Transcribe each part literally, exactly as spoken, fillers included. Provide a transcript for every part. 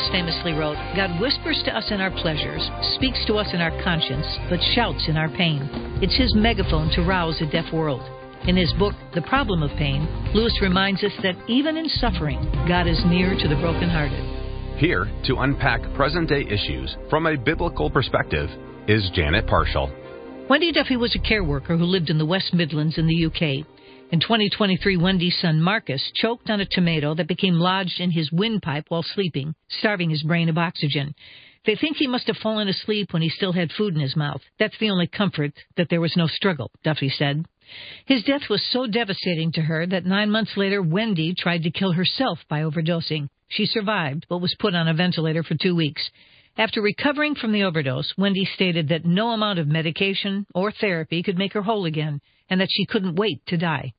famously wrote, God whispers to us in our pleasures, speaks to us in our conscience, but shouts in our pain. It's his megaphone to rouse a deaf world. In his book, The Problem of Pain, Lewis reminds us that even in suffering, God is near to the brokenhearted. Here to unpack present-day issues from a biblical perspective is Janet Parshall. Wendy Duffy was a care worker who lived in the West Midlands in the U K. In twenty twenty-three, Wendy's son Marcus choked on a tomato that became lodged in his windpipe while sleeping, starving his brain of oxygen. They think he must have fallen asleep when he still had food in his mouth. That's the only comfort, that there was no struggle, Duffy said. His death was so devastating to her that nine months later, Wendy tried to kill herself by overdosing. She survived, but was put on a ventilator for two weeks. After recovering from the overdose, Wendy stated that no amount of medication or therapy could make her whole again, and that she couldn't wait to die.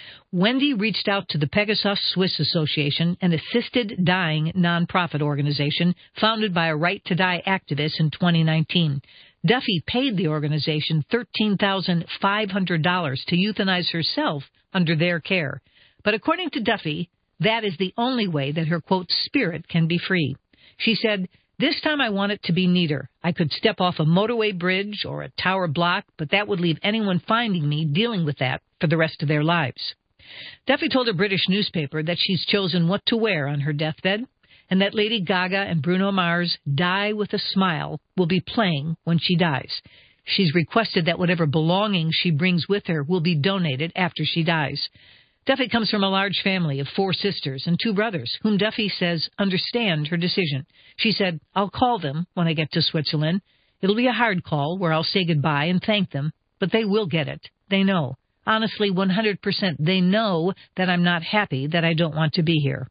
Wendy reached out to the Pegasus Swiss Association, an assisted dying nonprofit organization founded by a Right to Die activist in twenty nineteen. Duffy paid the organization thirteen thousand five hundred dollars to euthanize herself under their care. But according to Duffy, that is the only way that her, quote, spirit can be free. She said, this time I want it to be neater. I could step off a motorway bridge or a tower block, but that would leave anyone finding me dealing with that for the rest of their lives. Duffy told a British newspaper that she's chosen what to wear on her deathbed, and that Lady Gaga and Bruno Mars' Die with a Smile will be playing when she dies. She's requested that whatever belongings she brings with her will be donated after she dies. Duffy comes from a large family of four sisters and two brothers, whom Duffy says understand her decision. She said, I'll call them when I get to Switzerland. It'll be a hard call where I'll say goodbye and thank them, but they will get it. They know. Honestly, one hundred percent they know that I'm not happy, that I don't want to be here.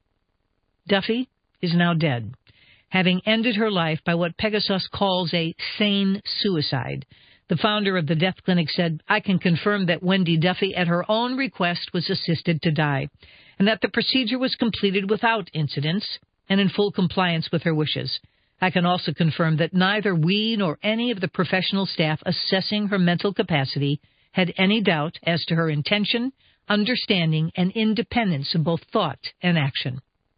Duffy is now dead, having ended her life by what Pegasus calls a sane suicide. The founder of the death clinic said, I can confirm that Wendy Duffy, at her own request, was assisted to die, and that the procedure was completed without incidents and in full compliance with her wishes. I can also confirm that neither we nor any of the professional staff assessing her mental capacity had any doubt as to her intention, understanding, and independence of both thought and action.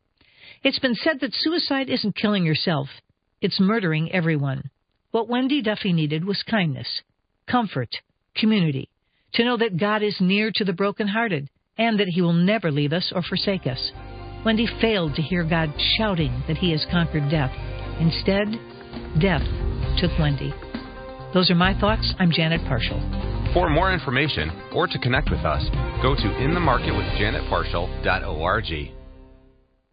It's been said that suicide isn't killing yourself, it's murdering everyone. What Wendy Duffy needed was kindness, comfort, community, to know that God is near to the brokenhearted and that he will never leave us or forsake us. Wendy failed to hear God shouting that he has conquered death. Instead, death took Wendy. Those are my thoughts. I'm Janet Parshall. For more information or to connect with us, go to in the market with janet parshall dot org.